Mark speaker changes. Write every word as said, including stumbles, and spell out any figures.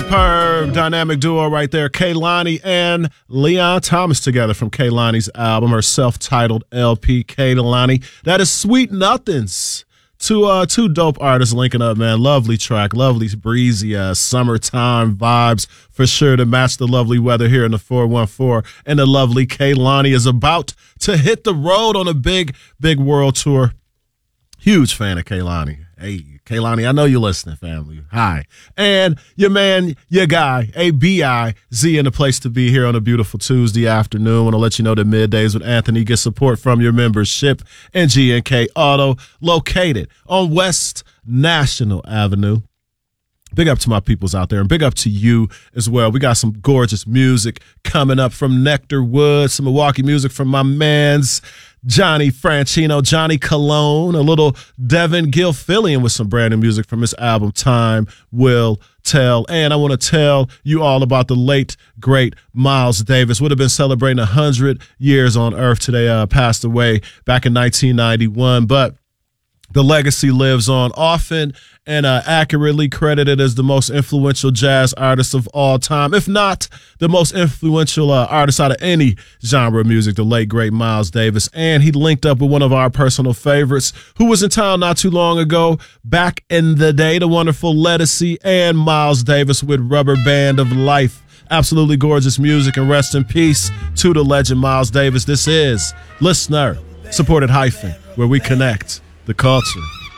Speaker 1: Superb dynamic duo right there, Kehlani and Leon Thomas together from Kehlani's album, her self-titled L P, Kehlani. That is Sweet Nothings. Two uh two dope artists linking up, man. Lovely track, lovely breezy uh summertime vibes for sure to match the lovely weather here in the four one four. And the lovely Kehlani is about to hit the road on a big, big world tour. Huge fan of Kehlani. Hey, Kehlani, I know you're listening, family. Hi. And your man, your guy, A B I Z in the place to be here on a beautiful Tuesday afternoon. I want to let you know that Middays with Anthony gets support from your membership and G and K Auto, located on West National Avenue. Big up to my peoples out there, and big up to you as well. We got some gorgeous music coming up from Nectar Woods, some Milwaukee music from my mans Johnny Franchino, Johnny Cologne, a little Devin Gilfillian with some brand new music from his album Time Will Tell. And I want to tell you all about the late, great Miles Davis. Would have been celebrating one hundred years on Earth today, uh, passed away back in nineteen ninety-one, but the legacy lives on, often and uh, accurately credited as the most influential jazz artist of all time, if not the most influential uh, artist out of any genre of music, the late, great Miles Davis. And he linked up with one of our personal favorites who was in town not too long ago, back in the day, the wonderful Ledisi and Miles Davis with Rubber Band of Life. Absolutely gorgeous music, and rest in peace to the legend Miles Davis. This is Listener Supported Hyphen, where we connect the culture